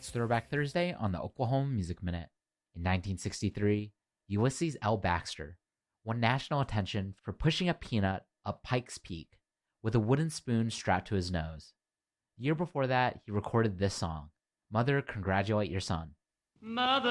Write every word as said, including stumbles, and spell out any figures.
It's Throwback Thursday on the Oklahoma Music Minute. In nineteen sixty-three, Ulysses L. Baxter won national attention for pushing a peanut up Pikes Peak with a wooden spoon strapped to his nose. The year before that, he recorded this song, Mother, Congratulate Your Son. Mother,